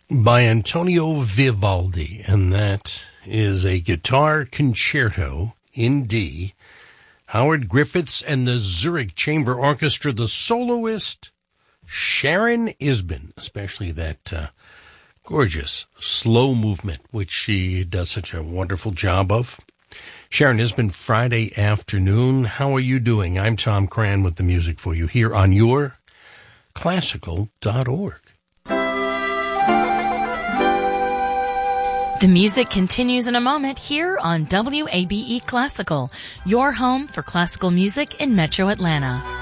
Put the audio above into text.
by Antonio Vivaldi, and that is a guitar concerto in D. Howard Griffiths and the Zurich Chamber Orchestra, the soloist Sharon Isbin, especially that gorgeous slow movement, which she does such a wonderful job of. Sharon Isbin, Friday afternoon. How are you doing? I'm Tom Cran with the music for you here on your classical.org. The music continues in a moment here on WABE Classical, your home for classical music in Metro Atlanta.